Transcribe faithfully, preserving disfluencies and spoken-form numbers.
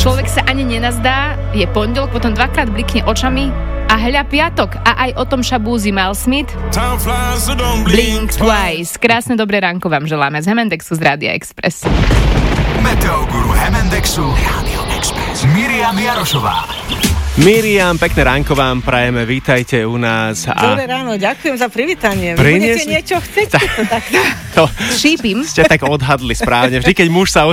Človek sa ani nenazdá, je pondelok, potom dvakrát blikne očami a hľa piatok. A aj o tom šabúzi Mal Smith. Blink Twice. Krásne dobré ránko vám želáme z Hemendexu z Rádia Express. Meteoguru Hemendexu Rádio Express. Miriam Jarošová. Miriam, pekné ránko vám prajeme, vítajte u nás. A... Dobré ráno, ďakujem za privítanie. Priniesli... Budete niečo chcieť? Ta... To takto. To... Šípim. Ste tak odhadli správne. Vždy, keď muž sa